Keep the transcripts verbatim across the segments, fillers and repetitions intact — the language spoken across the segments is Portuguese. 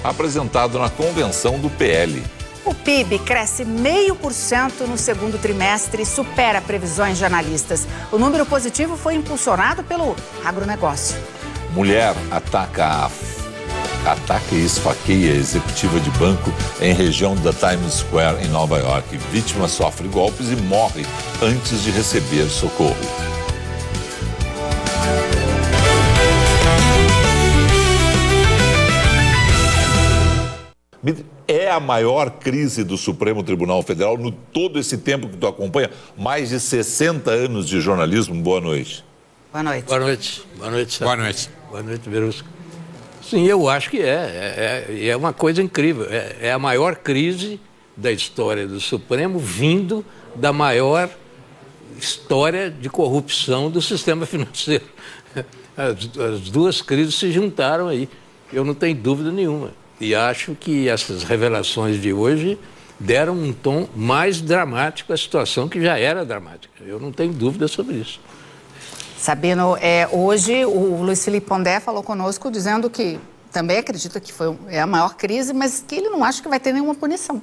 apresentado na convenção do P L. O P I B cresce meio por cento no segundo trimestre e supera previsões de analistas. O número positivo foi impulsionado pelo agronegócio. Mulher ataca a Ataca e esfaqueia a executiva de banco em região da Times Square, em Nova York. Vítima sofre golpes e morre antes de receber socorro. É a maior crise do Supremo Tribunal Federal no todo esse tempo que tu acompanha? Mais de sessenta anos de jornalismo. Boa noite. Boa noite. Boa noite. Boa noite. Boa noite. Boa noite, Verusca. Sim, eu acho que é. É, é uma coisa incrível. É, é a maior crise da história do Supremo, vindo da maior história de corrupção do sistema financeiro. As, as duas crises se juntaram aí. Eu não tenho dúvida nenhuma. E acho que essas revelações de hoje deram um tom mais dramático à situação que já era dramática. Eu não tenho dúvida sobre isso. Sabino, é, hoje o Luiz Felipe Pondé falou conosco dizendo que também acredita que foi, é a maior crise, mas que ele não acha que vai ter nenhuma punição.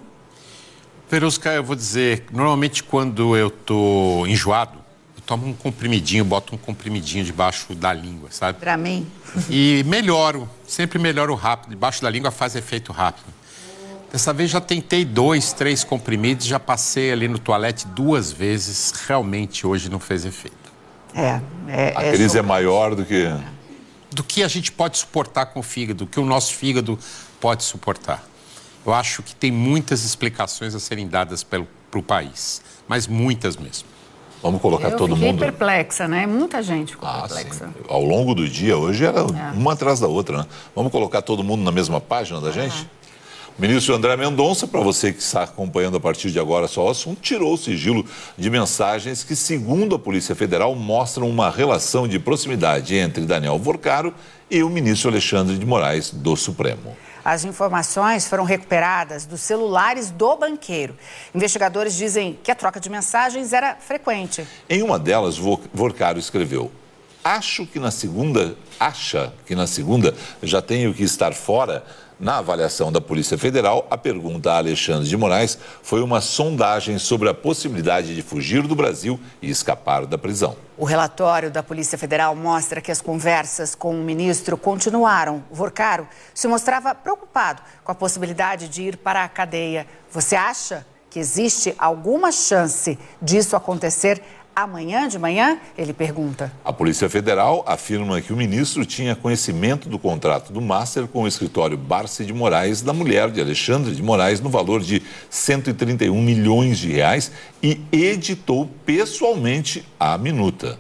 Verusca, eu vou dizer, normalmente quando eu tô enjoado, eu tomo um comprimidinho, boto um comprimidinho debaixo da língua, sabe? Pra mim. E melhoro, sempre melhoro rápido, debaixo da língua faz efeito rápido. Dessa vez já tentei dois, três comprimidos, já passei ali no toalete duas vezes, realmente hoje não fez efeito. É, é, a é crise é maior do que... Do que a gente pode suportar com o fígado, do que o nosso fígado pode suportar. Eu acho que tem muitas explicações a serem dadas para o país, mas muitas mesmo. Vamos colocar eu todo fiquei mundo... perplexa, né? Muita gente ficou ah, perplexa. Sim. Ao longo do dia, hoje era é. uma atrás da outra, né? Vamos colocar todo mundo na mesma página da gente? Ah. O ministro André Mendonça, para você que está acompanhando a partir de agora só o assunto, tirou o sigilo de mensagens que, segundo a Polícia Federal, mostram uma relação de proximidade entre Daniel Vorcaro e o ministro Alexandre de Moraes do Supremo. As informações foram recuperadas dos celulares do banqueiro. Investigadores dizem que a troca de mensagens era frequente. Em uma delas, Vorcaro escreveu: Acho que na segunda, acha que na segunda já tenho que estar fora. Na avaliação da Polícia Federal, a pergunta a Alexandre de Moraes foi uma sondagem sobre a possibilidade de fugir do Brasil e escapar da prisão. O relatório da Polícia Federal mostra que as conversas com o ministro continuaram. Vorcaro se mostrava preocupado com a possibilidade de ir para a cadeia. Você acha que existe alguma chance disso acontecer amanhã de manhã? Ele pergunta. A Polícia Federal afirma que o ministro tinha conhecimento do contrato do Master com o escritório Barsi de Moraes, da mulher de Alexandre de Moraes, no valor de cento e trinta e um milhões de reais e editou pessoalmente a minuta.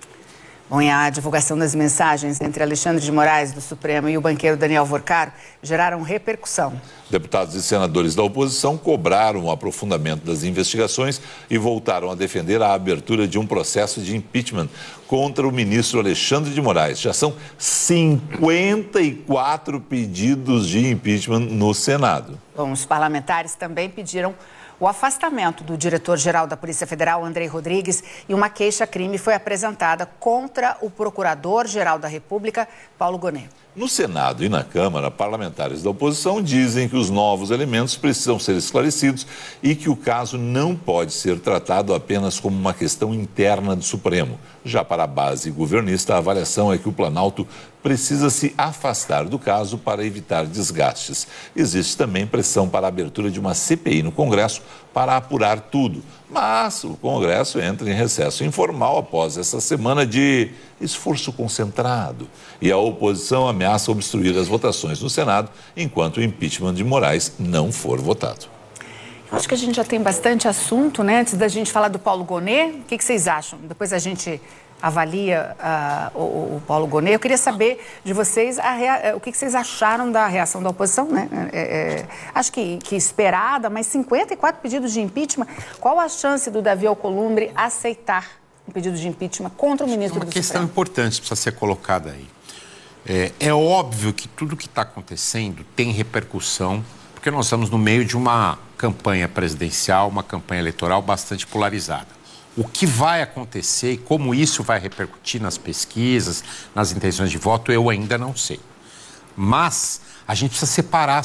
Bom, e a divulgação das mensagens entre Alexandre de Moraes, do Supremo, e o banqueiro Daniel Vorcaro geraram repercussão. Deputados e senadores da oposição cobraram o aprofundamento das investigações e voltaram a defender a abertura de um processo de impeachment contra o ministro Alexandre de Moraes. Já são cinquenta e quatro pedidos de impeachment no Senado. Bom, os parlamentares também pediram o afastamento do diretor-geral da Polícia Federal, Andrei Rodrigues, e uma queixa-crime foi apresentada contra o procurador-geral da República, Paulo Gonet. No Senado e na Câmara, parlamentares da oposição dizem que os novos elementos precisam ser esclarecidos e que o caso não pode ser tratado apenas como uma questão interna do Supremo. Já para a base governista, a avaliação é que o Planalto precisa se afastar do caso para evitar desgastes. Existe também pressão para a abertura de uma C P I no Congresso para apurar tudo. Mas o Congresso entra em recesso informal após essa semana de esforço concentrado. E a oposição ameaça obstruir as votações no Senado enquanto o impeachment de Moraes não for votado. Eu acho que a gente já tem bastante assunto, né? Antes da gente falar do Paulo Gonet, o que, que vocês acham? Depois a gente avalia uh, o, o Paulo Gonet. Eu queria saber de vocês a rea... o que, que vocês acharam da reação da oposição, né? É, é, acho que, que esperada, mas cinquenta e quatro pedidos de impeachment. Qual a chance do Davi Alcolumbre aceitar um pedido de impeachment contra o ministro do Supremo? É uma questão importante precisa ser colocada aí. É, é óbvio que tudo que está acontecendo tem repercussão, porque nós estamos no meio de uma campanha presidencial, uma campanha eleitoral bastante polarizada. O que vai acontecer e como isso vai repercutir nas pesquisas, nas intenções de voto, eu ainda não sei. Mas a gente precisa separar